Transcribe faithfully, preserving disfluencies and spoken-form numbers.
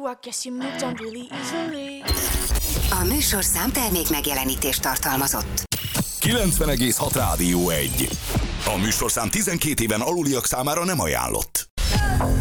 you, I guess you moved on really easily. A műsorszám termék megjelenítést tartalmazott. kilencven egész hat Rádió egy. A műsorszám tizenkét éven aluliak számára nem ajánlott.